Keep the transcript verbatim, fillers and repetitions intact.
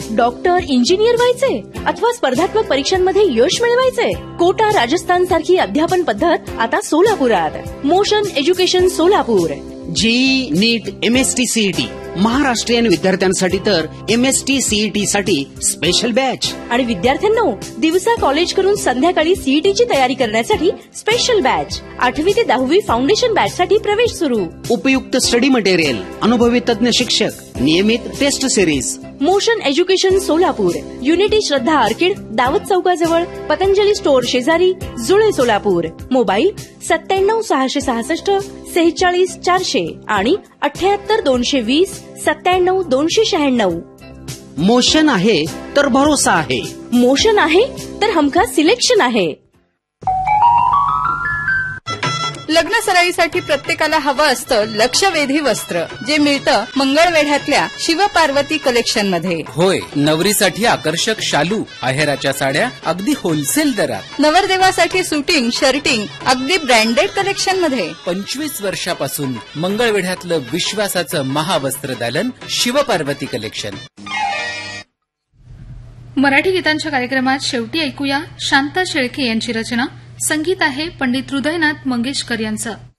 Doctor, engineer व्हायचे अथवा स्पर्धात्मक परीक्षांमध्ये यश मिळवायचे? कोटा राजस्थान सारखी अध्यापन पद्धत आता सोलापुरात. Motion education Solapur. जेई, नीट, एमएसटी, सीईटी महाराष्ट्रीयन विद्यार्थ्यांसाठी तर एमएसटी सीईटी साठी स्पेशल बॅच आणि विद्यार्थ्यांनो, दिवसा कॉलेज करून संध्याकाळी सीईटीची तयारी करण्यासाठी स्पेशल बॅच. आठवी ते दहावी फाउंडेशन बॅच साठी प्रवेश सुरू. उपयुक्त स्टडी मटेरियल, अनुभवी तज्ञ शिक्षक, नियमित taste series. Motion education Solapur. Unity श्रद्धा आर्किड, दावत चौकाजवळ, पतंजली स्टोअर शेजारी, जुळे सोलापूर. मोबाईल सत्त्याण्णव सहाशे सहासष्ट सेहेचाळीस चारशे आणि अठ्याहत्तर दोनशे वीस सत्त्याण्णव दोनशे शहाण्णव. मोशन आहे तर भरोसा आहे. मोशन आहे तर हमखास सिलेक्शन आहे. लग्न सराईसाठी प्रत्येकाला हवं असतं लक्षवेधी वस्त्र, जे मिळतं मंगळवेढ्यातल्या शिवपार्वती कलेक्शन मध्ये. होय, नवरीसाठी आकर्षक शालू, आहेराच्या साड्या अगदी होलसेल दरात. नवरदेवासाठी सुटिंग, शर्टिंग अगदी ब्रँडेड कलेक्शन मध्ये. पंचवीस वर्षापासून मंगळवेढ्यातलं विश्वासाचं महावस्त्र दालन शिवपार्वती कलेक्शन. मराठी गीतांच्या कार्यक्रमात शेवटी ऐकूया शांता शेळके यांची रचना. संगीत आहे पंडित हृदयनाथ मंगेशकर यांचं.